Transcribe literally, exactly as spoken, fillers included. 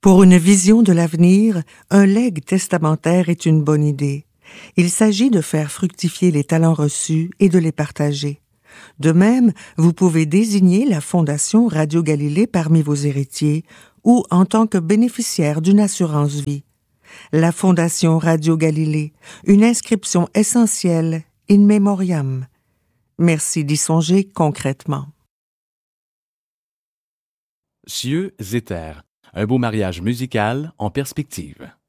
Pour une vision de l'avenir, un legs testamentaire est une bonne idée. Il s'agit de faire fructifier les talents reçus et de les partager. De même, vous pouvez désigner la Fondation Radio Galilée parmi vos héritiers ou en tant que bénéficiaire d'une assurance vie. La Fondation Radio Galilée, une inscription essentielle in memoriam. Merci d'y songer concrètement. Cieux et terres, un beau mariage musical en perspective.